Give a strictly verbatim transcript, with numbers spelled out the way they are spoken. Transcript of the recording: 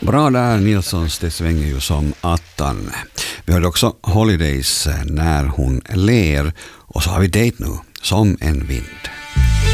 Bra där, Nilssons, det svänger ju som attan. Vi har också Holidays, När hon ler, och så har vi Date nu, Som en vind.